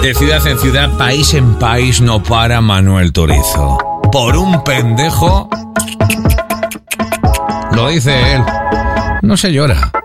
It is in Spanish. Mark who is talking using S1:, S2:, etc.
S1: De ciudad en ciudad, país en país, no para Manuel Turizo. Por un pendejo, lo dice él, no se llora.